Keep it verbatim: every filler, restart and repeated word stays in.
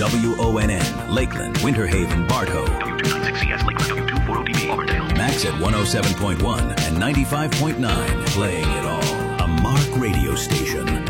W O N N, Lakeland, Winter Haven, Bartow. W two nine six C S, Lakeland, W two four O D B, Auburndale. Max at one oh seven point one and ninety-five point nine, playing it all. A Mark radio station.